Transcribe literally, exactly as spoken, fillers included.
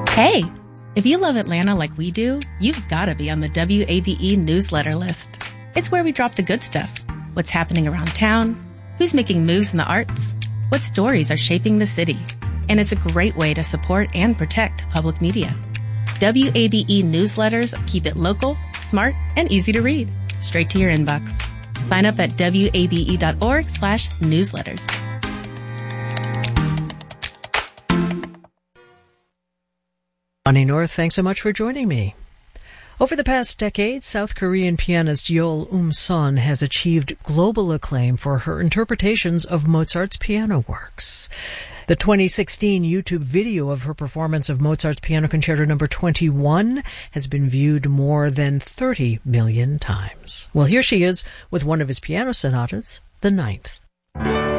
Hey, if you love Atlanta like we do, you've got to be on the W A B E newsletter list. It's where we drop the good stuff. What's happening around town, who's making moves in the arts, what stories are shaping the city. And it's a great way to support and protect public media. W A B E newsletters keep it local, smart, and easy to read, straight to your inbox. Sign up at W A B E dot org slash newsletters. Bonnie North, thanks so much for joining me. Over the past decade, South Korean pianist Yeol Um-son has achieved global acclaim for her interpretations of Mozart's piano works. The twenty sixteen YouTube video of her performance of Mozart's Piano Concerto number twenty-one has been viewed more than thirty million times. Well, here she is with one of his piano sonatas, the ninth.